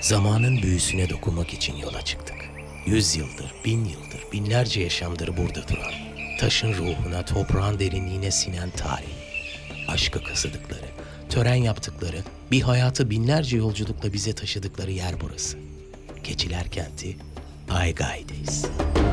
Zamanın büyüsüne dokunmak için yola çıktık. 100 yıldır, 1000 yıldır, binlerce yaşamdır burada duran, taşın ruhuna, toprağın derinliğine sinen tarih. Aşkı kazıdıkları, tören yaptıkları, bir hayatı binlerce yolculukla bize taşıdıkları yer burası. Keçiler Kenti, Aygai'deyiz.